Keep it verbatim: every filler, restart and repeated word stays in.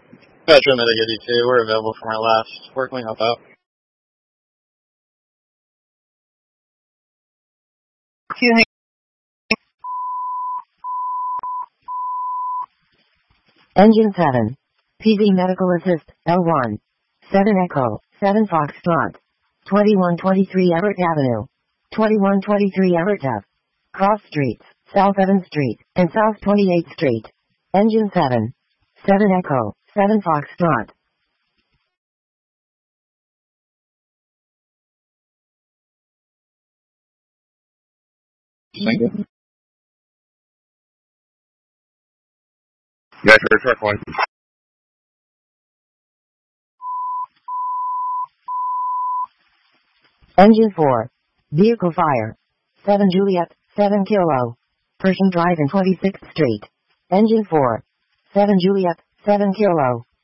Metro Mitigate eighty-two, we're available for my last work lane up out. Engine seven. P V Medical Assist, L one. seven Echo, seven Foxtrot. twenty-one twenty-three Everett Avenue. twenty-one twenty-three Everett Ave. Cross Streets, South Evans Street, and South twenty-eighth Street. Engine seven. seven Echo, seven Foxtrot. Thank you. Yeah, sure, truck one. Engine four. Vehicle fire. seven Juliet, seven Kilo. Pershing Drive in twenty-sixth Street. Engine four. seven Juliet, seven Kilo.